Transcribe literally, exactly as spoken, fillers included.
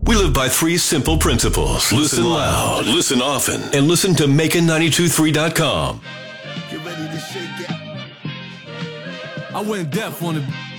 We live by three simple principles. Listen loud, listen often, and listen to Macon nine two three dot com. Get ready to shake it. I went deaf on it.